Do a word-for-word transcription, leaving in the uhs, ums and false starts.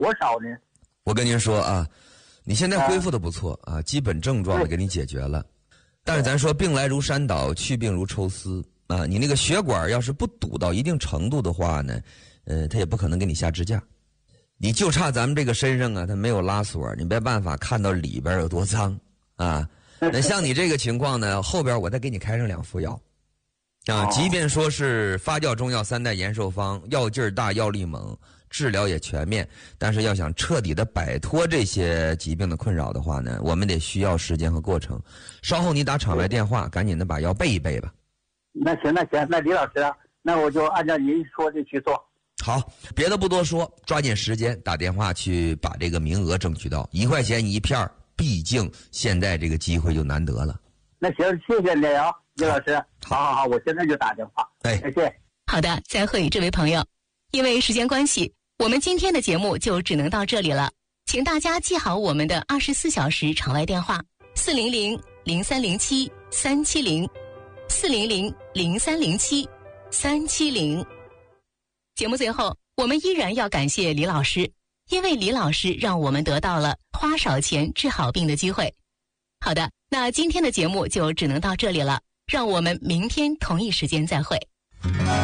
多少呢？ 我跟您说啊，你现在恢复的不错啊，啊基本症状给你解决了。但是咱说病来如山倒，去病如抽丝啊，你那个血管要是不堵到一定程度的话呢，呃，他也不可能给你下支架。你就差咱们这个身上啊，它没有拉锁，你没办法看到里边有多脏啊。那像你这个情况呢，后边我再给你开上两副药。啊，即便说是发酵中药三代延寿方，药劲儿大，药力猛，治疗也全面，但是要想彻底的摆脱这些疾病的困扰的话呢，我们得需要时间和过程。稍后你打场外电话，赶紧的把药备一备吧。 那行，那行，那李老师，那我就按照您说的去做。 好，别的不多说，抓紧时间打电话去把这个名额争取到，一块钱一片，毕竟现在这个机会就难得了。 那行，谢谢你啊，李老师。好好好，我现在就打电话。 哎， 谢谢。 好的，再会，这位朋友。因为时间关系，我们今天的节目就只能到这里了。请大家记好我们的二十四小时场外电话：四零零零三零七三七零，四零零零三零七三七零。节目最后，我们依然要感谢李老师，因为李老师让我们得到了花少钱治好病的机会。好的，那今天的节目就只能到这里了，让我们明天同一时间再会。